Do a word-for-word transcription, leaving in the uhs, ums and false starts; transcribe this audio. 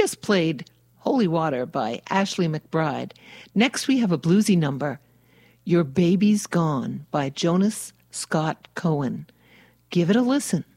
just played Holy Water by Ashley McBryde. Next we have a bluesy number, Your Baby's Gone by Jonas Scott Cohen. Give it a listen.